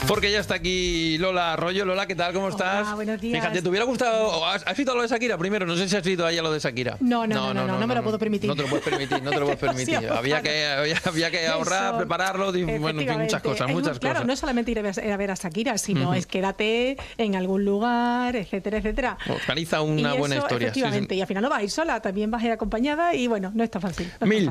Porque ya está aquí Lola Arroyo. Lola, ¿qué tal? ¿Cómo estás? Hola, buenos días. Fíjate, ¿te hubiera gustado? ¿Has visto lo de Shakira primero? No sé si has visto ahí a lo de Shakira. No me lo puedo permitir. No te lo puedes permitir, no te lo puedes permitir. Había que ahorrar, Eso. prepararlo, bueno, en fin, muchas cosas. Claro, no es solamente ir a ver a Shakira, sino es quédate en algún lugar, etcétera, etcétera. Organiza una buena historia. Efectivamente, y al final no vas a ir sola, también vas a ir acompañada y bueno, no está fácil. Mil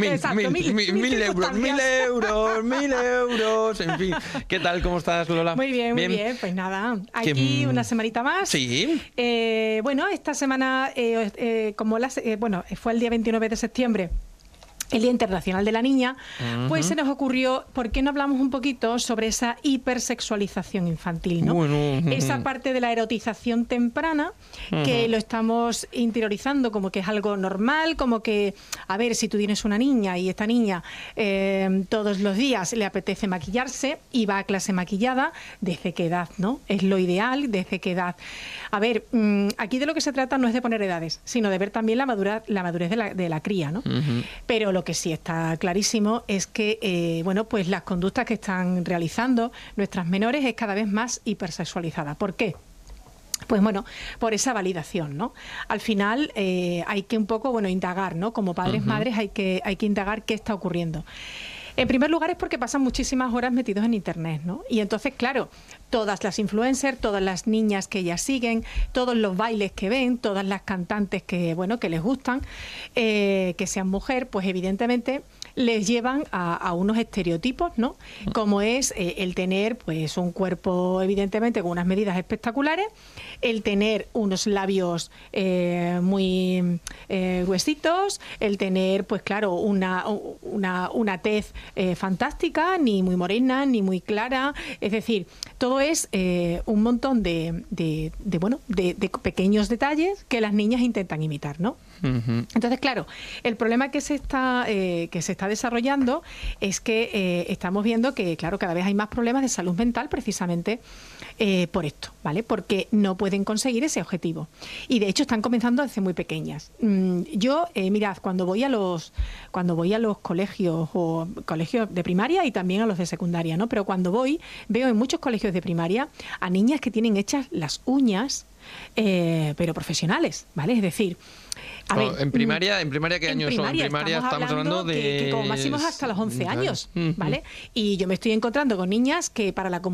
euros, en fin. ¿Qué tal? ¿Cómo estás, Lola? Muy bien, muy bien. Pues nada, aquí una semanita más. Sí. Bueno, esta semana, fue el día 29 de septiembre, el Día Internacional de la Niña, pues se nos ocurrió, ¿por qué no hablamos un poquito sobre esa hipersexualización infantil, ¿no? Esa parte de la erotización temprana, que lo estamos interiorizando como que es algo normal, como que, a ver, si tú tienes una niña y esta niña todos los días le apetece maquillarse y va a clase maquillada, ¿desde qué edad, no? Es lo ideal, ¿desde qué edad? A ver, aquí de lo que se trata no es de poner edades, sino de ver también la madurez de la cría, ¿no? Pero lo que sí está clarísimo es que pues las conductas que están realizando nuestras menores es cada vez más hipersexualizada. ¿Por qué? Pues bueno, por esa validación, ¿no? Al final hay que un poco, indagar, ¿no? Como padres, madres, hay que indagar qué está ocurriendo. En primer lugar es porque pasan muchísimas horas metidos en Internet, ¿no? Y entonces, claro, todas las influencers, todas las niñas que ellas siguen, todos los bailes que ven, todas las cantantes que les gustan, que sean mujer, pues evidentemente les llevan a unos estereotipos, ¿no? Como es el tener pues un cuerpo evidentemente con unas medidas espectaculares, el tener unos labios muy gruesitos, el tener pues claro una tez fantástica, ni muy morena ni muy clara, es decir, todo es un montón de pequeños detalles que las niñas intentan imitar, ¿no? Entonces, claro, el problema que se está desarrollando es que estamos viendo que, claro, cada vez hay más problemas de salud mental precisamente por esto, ¿vale? Porque no pueden conseguir ese objetivo. Y de hecho están comenzando desde muy pequeñas. Yo, mirad, cuando voy a los colegios o colegios de primaria y también a los de secundaria, ¿no? Pero cuando veo en muchos colegios de primaria a niñas que tienen hechas las uñas, pero profesionales, ¿vale? Es decir, a ver, ¿En primaria ¿qué años son? En primaria estamos hablando de... que como máximo es hasta los 11 años, ¿vale? Y yo me estoy encontrando con niñas que para la